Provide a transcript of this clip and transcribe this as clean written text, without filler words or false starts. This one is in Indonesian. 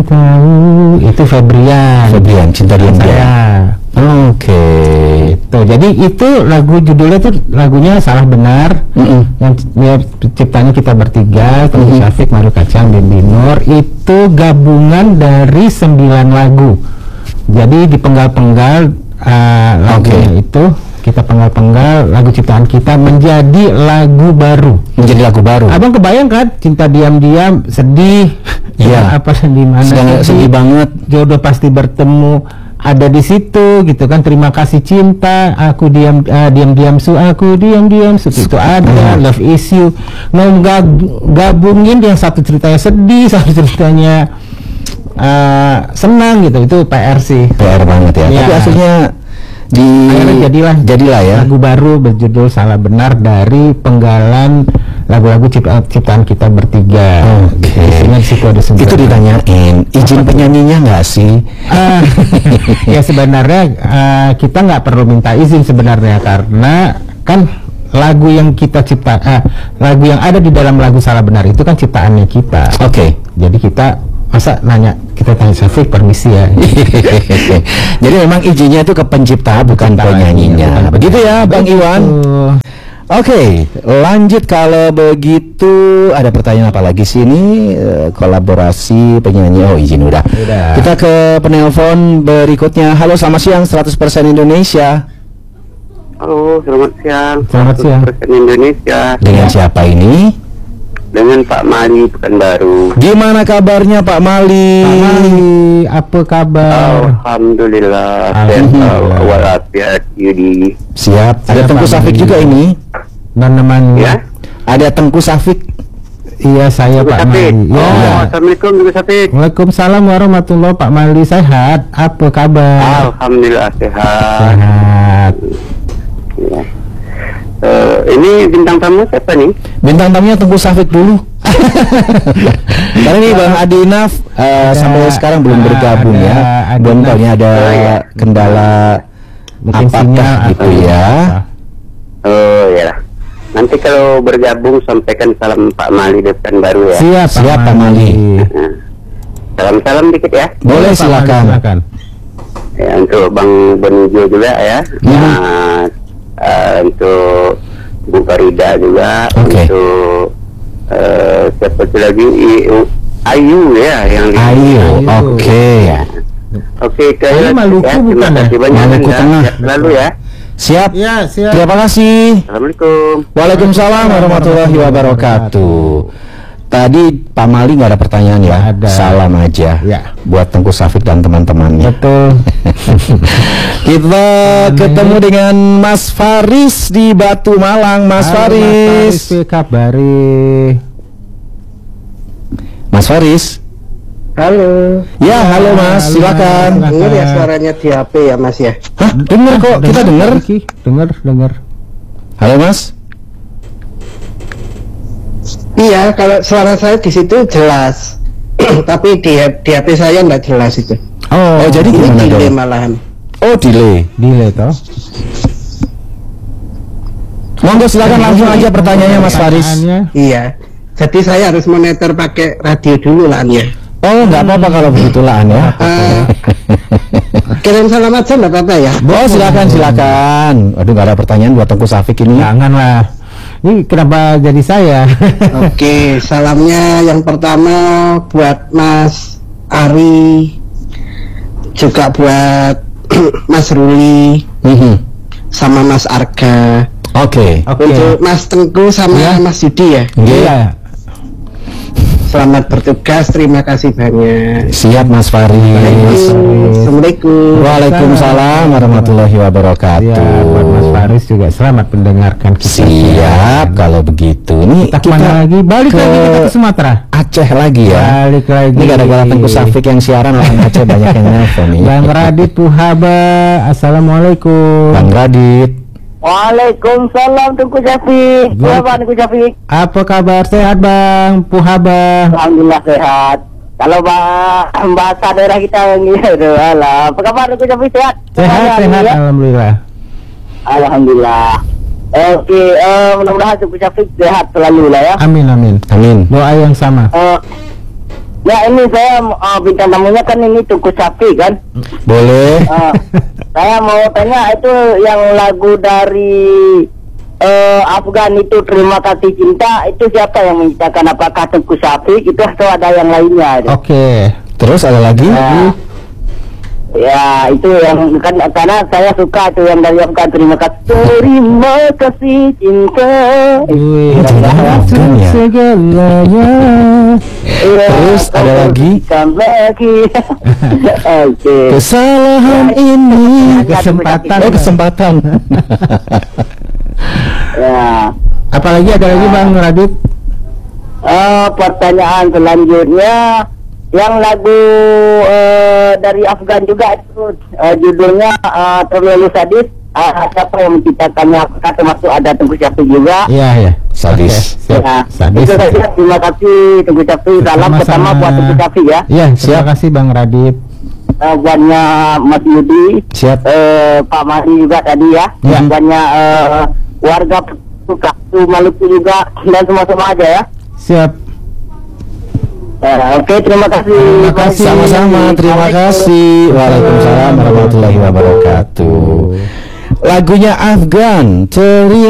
tahu. Itu Febrian, Cinta Diam Diam. Oke. Tuh, jadi itu judulnya tuh lagunya Salah Benar. Yang ciptanya kita bertiga, Tengku Syafiq, Mario Kacang, Bimbi Nur. Itu gabungan dari 9 lagu. Jadi dipenggal-penggal lagunya itu, kita penggal-penggal lagu ciptaan kita menjadi lagu baru. Abang kebayang kan, Cinta Diam-Diam sedih. Iya. Apa sedih mana? Sedih banget. Jodoh Pasti Bertemu ada di situ gitu kan. Terima Kasih Cinta, Aku Diam-Diam Su, Aku Diam-Diam Su, itu ada. Love Is You. Gabungin yang satu ceritanya sedih, satu ceritanya senang gitu. Itu PR sih. PR banget ya. Tapi aslinya akhirnya jadilah ya lagu baru berjudul Salah Benar dari penggalan lagu-lagu ciptaan kita bertiga. Isinya di situ ada 9. Itu ditanyain izin penyanyinya nggak sih? Ya sebenarnya kita nggak perlu minta izin sebenarnya, karena kan lagu yang kita lagu yang ada di dalam lagu Salah Benar itu kan ciptaannya kita. Jadi kita masa kita tanya Syafiq permisi ya. Jadi memang izinnya itu ke pencipta bukan penyanyinya. Begitu ya Bang Iwan. Oke, lanjut kalau begitu. Ada pertanyaan apa lagi sini? Kolaborasi penyanyi. Oh, izin udah. Kita ke penelpon berikutnya. Halo, selamat siang 100% Indonesia. Halo, selamat siang. 100% Indonesia. Dengan siapa ini? Dengan Pak Mali Pekanbaru. Gimana kabarnya Pak Mali? Apa kabar? Alhamdulillah. Walafiat Yudi. Siap. Ada Tengku Syafiq juga ini. Teman-teman ya. Ada Tengku Syafiq. Iya, saya Pak Mali. Assalamualaikum Tengku Syafiq. Waalaikumsalam warahmatullahi. Pak Mali sehat? Apa kabar? Alhamdulillah sehat. Sehat. Ya. Ini bintang tamu siapa nih? Bintang tamunya Tengku Syafiq dulu. Karena ini Bang Adinaf sampai sekarang belum bergabung ya. Belum tahu ada kendala apakah gitu ya. Oh ya. Nanti kalau bergabung sampaikan salam Pak Mali depan baru ya. Siap Pak Mali. Salam-salam dikit ya. Boleh silakan. Ya, untuk Bang Bonijo juga ya. Untuk Bu Farida juga, untuk siapa lagi, Ayu ya yang Ayu. Oke, Maluku ya, terima kasih banyak lalu ya. Siap. Ya, siap. Terima kasih. Assalamualaikum. Waalaikumsalam warahmatullahi wabarakatuh. Tadi Pak Mali nggak ada pertanyaan ya, salam aja buat Tengku Syafiq dan teman-temannya. Betul. Kita ketemu dengan Mas Faris di Batu Malang. Mas Faris, kabari. Mas Faris. Halo. Ya, halo Mas, silakan. Dengar ya suaranya di HP ya Mas ya? Hah, dengar kok, kita dengar. Dengar. Halo Mas. Iya, kalau suara saya di situ jelas, tapi di HP saya nggak jelas itu. Oh, jadi gimana delay dong? malahan. Oh, delay toh. Monggo silakan langsung aja pertanyaannya Mas Faris. Iya, jadi saya harus monitor pakai radio dulu lah ya. Oh, nggak apa-apa kalau begitulah ya. Kirim salam aja nggak apa-apa ya. Oh, silakan. Aduh, nggak ada pertanyaan buat Tengku Syafiq ini. Janganlah. Ini kenapa jadi saya? Oke, salamnya yang pertama buat Mas Ari, juga buat Mas Ruli, sama Mas Arga. Oke. Untuk Mas Tengku sama Mas Yudi ya. Iya. Selamat bertugas, terima kasih banyak. Siap Mas Faris. Assalamualaikum. Waalaikumsalam warahmatullahi wabarakatuh. Ya, buat Mas Faris juga selamat mendengarkan kita. Siap, kalau begitu nih kita lagi balik lagi kita ke Sumatera. Aceh lagi ya. Balik lagi. Ini gara-gara Tengku Syafiq yang siaran orang Aceh banyak yang nelfon nih. Bang Radit Puhaba, assalamualaikum. Bang Radit. Waalaikumsalam Tengku Syafiq. Siapa Tengku Syafiq? Apa kabar? Sehat Bang Puhaba? Alhamdulillah sehat. Kalau bahasa daerah kita yang gitu, alah. Apa kabar Tengku Syafiq, sehat? Sehat, ya? alhamdulillah. Alhamdulillah. Oke, mudah-mudahan Tengku Syafiq sehat selalu lah ya. Amin. Doa yang sama. Ya ini saya bintang tamunya kan ini Tungku Sapi kan. Boleh. Saya mau tanya itu yang lagu dari Afgan itu Terima Kasih Cinta itu siapa yang menciptakan? Apakah Tungku Sapi itu atau ada yang lainnya? Oke. Terus ada lagi? Ya itu yang kan karena saya suka tuh yang dari Afgan Terima Kasih Cinta. Afgan ya. Segalanya. Terus ada lagi? Oke. Kesalahan ini. Kesempatan. Ya. Apalagi ada lagi Bang Radit? Pertanyaan selanjutnya yang lagu dari Afgan juga itu judulnya Terlalu Sadis. Siapa yang menciptakannya? Apakah termasuk ada Tungku Sapi juga? Iya. Sadis. Siap. Ya, Sadis. itu saja. Terima kasih Tungku Sapi. Salam pertama buat Tungku Sapi ya. Iya, terima kasih Bang Radit. Buatnya Mas Yudi. Siap. Pak Mari juga tadi ya. Ya. Buatnya warga Maluku juga dan semua-semua aja ya. Siap. Oke, terima kasih. Terima kasih. Sama-sama, terima kasih. Waalaikumsalam warahmatullahi wabarakatuh. Lagunya Afgan,